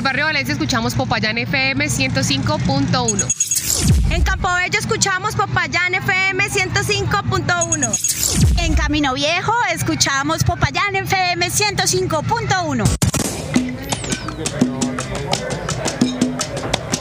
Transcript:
barrio Valencia escuchamos Popayán FM 105.1. En Campobello escuchamos Popayán FM 105.1. En Camino Viejo escuchamos Popayán FM 105.1.